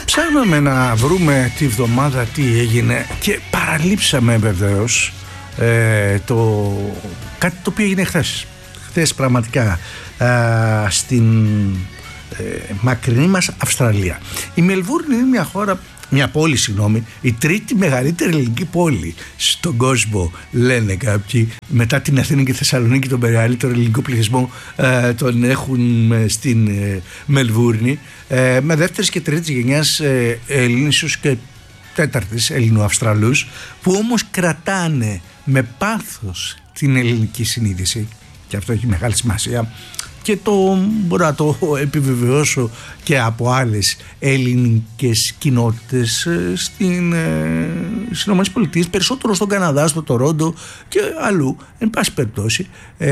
Ψάχναμε να βρούμε τη βδομάδα τι έγινε και παραλείψαμε βεβαίως κάτι το οποίο έγινε χθες πραγματικά στην μακρινή μας Αυστραλία. Η Μελβούρνη είναι μια πόλη, η τρίτη μεγαλύτερη ελληνική πόλη στον κόσμο, λένε κάποιοι. Μετά την Αθήνα και Θεσσαλονίκη, τον μεγαλύτερο ελληνικό πληθυσμό τον έχουν στην Μελβούρνη, με δεύτερης και τρίτης γενιάς Ελληνίσους και τέταρτης Ελληνοαυστραλούς, που όμως κρατάνε με πάθος την ελληνική συνείδηση, και αυτό έχει μεγάλη σημασία. Και μπορώ να το επιβεβαιώσω και από άλλες ελληνικές κοινότητες στις ΗΠΑ, περισσότερο στον Καναδά, στο Τορόντο και αλλού, εν πάση περιπτώσει.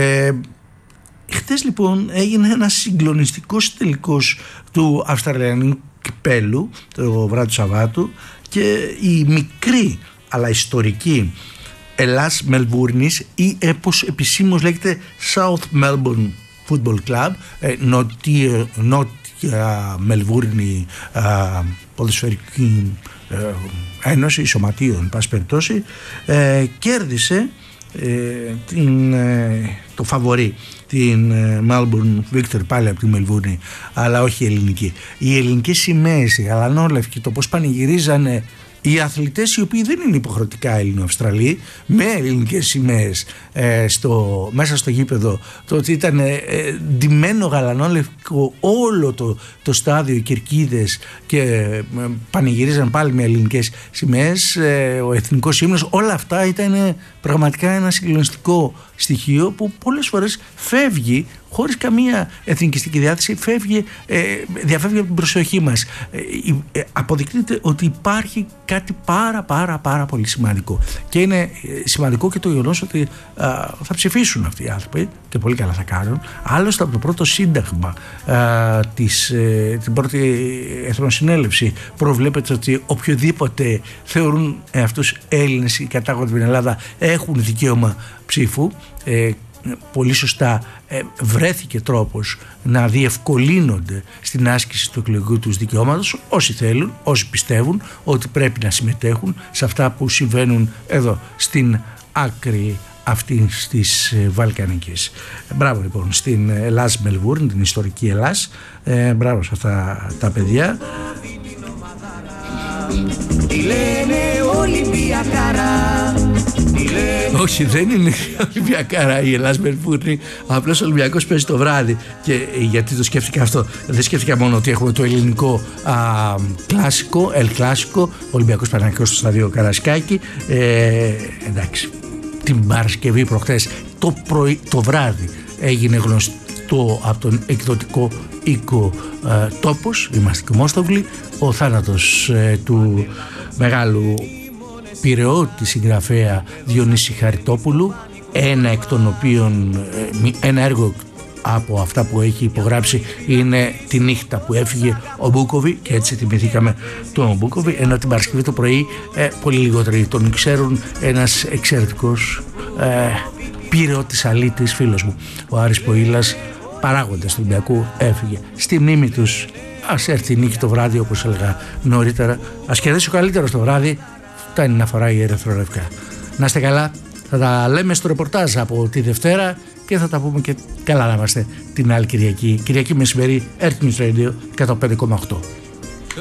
Χθες λοιπόν έγινε ένας συγκλονιστικός τελικός του Αυστραλιανού κυπέλου το βράδυ του Σαββάτου, και η μικρή αλλά ιστορική Ελλάς Μελβούρνης, ή όπως επισήμως λέγεται South Melbourne Football Club, νότια Μελβούρνη ποδοσφαιρική ένωση σωματείων, πάση περιπτώσει, κέρδισε το φαβορί, την Melbourne Victory, πάλι από τη Μελβούρνη, αλλά όχι η ελληνική. Οι ελληνικές σημαίες, οι γαλανόλευκοι, το πώς πανηγυρίζανε οι αθλητές, οι οποίοι δεν είναι υποχρεωτικά Ελληνοαυστραλοί, με ελληνικές σημαίες μέσα στο γήπεδο, το ότι ήταν ντυμένο γαλανόλευκο όλο το στάδιο, οι κερκίδες, και πανηγυρίζαν πάλι με ελληνικές σημαίες, ο εθνικός ύμνος, όλα αυτά ήταν πραγματικά ένα συγκλονιστικό στοιχείο που πολλές φορές φεύγει χωρίς καμία εθνικιστική διάθεση, διαφεύγει από την προσοχή μας. Αποδεικνύεται ότι υπάρχει κάτι πάρα πολύ σημαντικό, και είναι σημαντικό και το γεγονός ότι θα ψηφίσουν αυτοί οι άνθρωποι, και πολύ καλά θα κάνουν. Άλλωστε από το πρώτο σύνταγμα, την πρώτη Εθνοσυνέλευση, προβλέπεται ότι οποιοδήποτε θεωρούν αυτούς Έλληνες ή κατάγονται από την Ελλάδα έχουν δικαίωμα ψήφου. Πολύ σωστά βρέθηκε τρόπος να διευκολύνονται στην άσκηση του εκλογικού τους δικαιώματος όσοι θέλουν, όσοι πιστεύουν ότι πρέπει να συμμετέχουν σε αυτά που συμβαίνουν εδώ στην άκρη αυτής της Βαλκανικής. Μπράβο λοιπόν στην Ελλάς Μελβούρνη, την ιστορική Ελλάς, μπράβο σε αυτά τα παιδιά. Τι λένε Ολυμπιακάρα. Όχι, δεν είναι Ολυμπιακάρα η Ελλάς Μελβούρνη. Απλώς ο Ολυμπιακός παίζει το βράδυ. Και γιατί το σκέφτηκα αυτό? Δεν σκέφτηκα μόνο ότι έχουμε το ελληνικό κλάσικο, Κλάσικο, Ολυμπιακός Παναθηναϊκός στο στάδιο Καρασκάκη. Εντάξει, την Παρασκευή προχθές το βράδυ έγινε γνωστό από τον εκδοτικό οίκο Τόπος, είμαστε Κομμόστοβλοι, ο θάνατος του μεγάλου πειραιώτη συγγραφέα Διονύση Χαριτόπουλου, ένα εκ των οποίων ένα έργο από αυτά που έχει υπογράψει είναι τη νύχτα που έφυγε ο Μπούκοβι, και έτσι θυμηθήκαμε τον Μπούκοβι, ενώ την Παρασκευή το πρωί πολύ λιγότεροι τον ξέρουν, ένας εξαιρετικός πειραιώτης αλήτης φίλος μου, ο Άρης Ποήλας, παράγοντας του Ολυμπιακού, έφυγε. Στη μνήμη τους ας έρθει η νίκη το βράδυ, όπως έλεγα νωρίτερα, ας κερδίσει ο καλύτερος το βράδυ, φτάνει να φοράει η ερυθρόλευκα. Να είστε καλά, θα τα λέμε στο ρεπορτάζ από τη Δευτέρα, και θα τα πούμε και καλά να είμαστε την άλλη Κυριακή μεσημέρι, Earth News Radio 105,8.